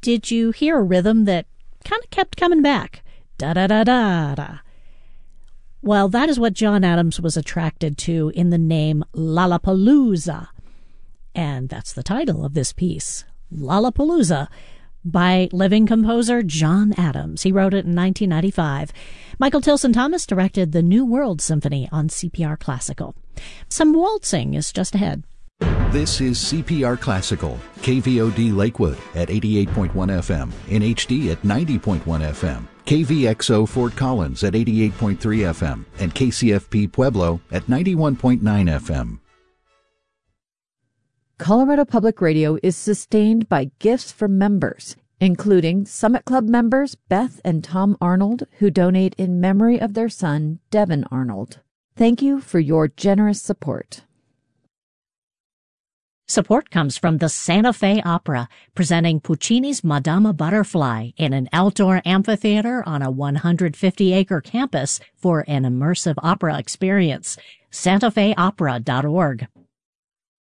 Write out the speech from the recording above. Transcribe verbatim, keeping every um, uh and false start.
did you hear a rhythm that kind of kept coming back? Da-da-da-da-da. Well, that is what John Adams was attracted to in the name Lollapalooza. And that's the title of this piece, Lollapalooza, by living composer John Adams. He wrote it in nineteen ninety-five. Michael Tilson Thomas directed the New World Symphony on C P R Classical. Some waltzing is just ahead. This is C P R Classical, K V O D Lakewood at eighty-eight point one F M, in H D at ninety point one F M, K V X O Fort Collins at eighty-eight point three F M, and K C F P Pueblo at ninety-one point nine F M. Colorado Public Radio is sustained by gifts from members, including Summit Club members Beth and Tom Arnold, who donate in memory of their son, Devin Arnold. Thank you for your generous support. Support comes from the Santa Fe Opera, presenting Puccini's Madama Butterfly in an outdoor amphitheater on a one hundred fifty acre campus for an immersive opera experience. santa fe opera dot org.